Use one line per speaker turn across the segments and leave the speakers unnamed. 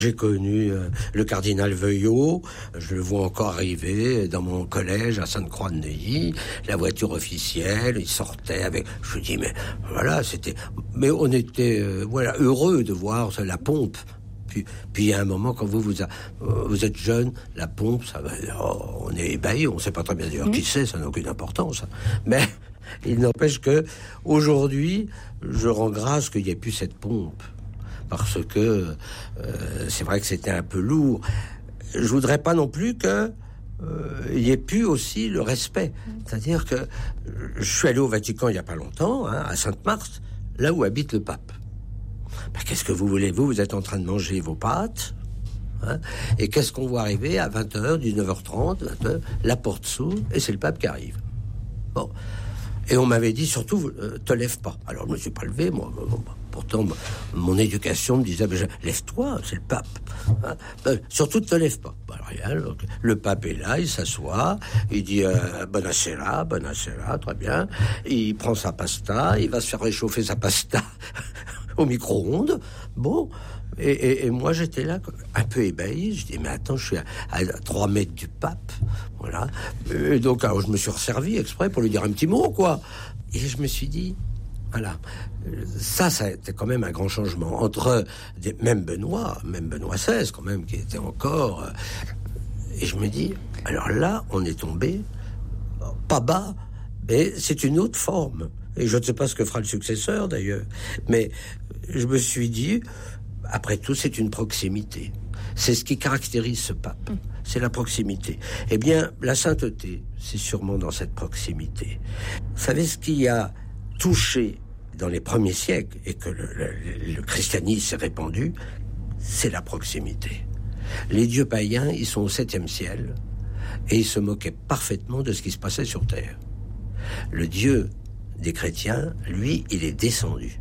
J'ai connu le cardinal Veuillot, je le vois encore arriver dans mon collège à Sainte-Croix-de-Neuilly, la voiture officielle, il sortait avec... Je dis, mais voilà, c'était... Mais on était heureux de voir la pompe. Puis il y a un moment, quand vous êtes jeune, la pompe, ça va, on est ébahi, on ne sait pas très bien d'ailleurs qui c'est, ça n'a aucune importance. Mais il n'empêche que aujourd'hui, je rends grâce qu'il n'y ait plus cette pompe. Parce que c'est vrai que c'était un peu lourd. Je voudrais pas non plus que il y ait plus aussi le respect. C'est-à-dire que je suis allé au Vatican il y a pas longtemps, à Sainte-Marthe, là où habite le pape. Ben, qu'est-ce que vous voulez, vous êtes en train de manger vos pâtes, et qu'est-ce qu'on voit arriver à 20h, 19h30, 20h, la porte s'ouvre, et c'est le pape qui arrive. Bon. Et on m'avait dit, surtout, te lève pas. Alors, je me suis pas levé, moi. Pourtant, mon éducation me disait, lève-toi, c'est le pape. Surtout, te lève pas. Alors, le pape est là, il s'assoit, il dit, buonasera, très bien. Il prend sa pasta, il va se faire réchauffer sa pasta au micro-ondes. Bon. Et moi, j'étais là, un peu ébahi. Je dis, mais attends, je suis à 3 mètres du pape. Voilà. Et donc, alors, je me suis resservi exprès pour lui dire un petit mot, quoi. Et je me suis dit, voilà. Ça a été quand même un grand changement. Entre même Benoît XVI, quand même, qui était encore... et je me dis, alors là, on est tombé, pas bas, mais c'est une autre forme. Et je ne sais pas ce que fera le successeur, d'ailleurs. Mais je me suis dit... Après tout, c'est une proximité. C'est ce qui caractérise ce pape. C'est la proximité. Eh bien, la sainteté, c'est sûrement dans cette proximité. Vous savez, ce qui a touché dans les premiers siècles, et que le christianisme s'est répandu, c'est la proximité. Les dieux païens, ils sont au 7e ciel, et ils se moquaient parfaitement de ce qui se passait sur terre. Le Dieu des chrétiens, lui, il est descendu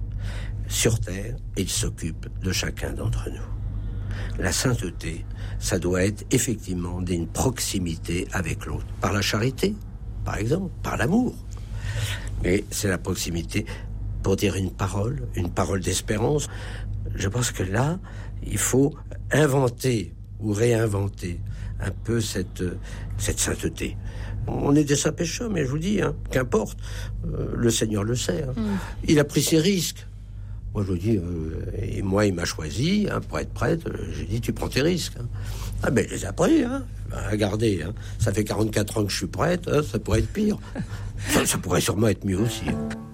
sur terre, il s'occupe de chacun d'entre nous. La sainteté, ça doit être effectivement d'une proximité avec l'autre. Par la charité, par exemple, par l'amour. Mais c'est la proximité pour dire une parole d'espérance. Je pense que là, il faut inventer ou réinventer un peu cette sainteté. On est des saints pécheurs, mais je vous dis, qu'importe, le Seigneur le sait. Il a pris ses risques. Moi, je vous dis, et moi, il m'a choisi pour être prêtre. J'ai dit, tu prends tes risques. Ah ben, je les ai pris. Regardez, ça fait 44 ans que je suis prêtre. Ça pourrait être pire. Ça pourrait sûrement être mieux aussi.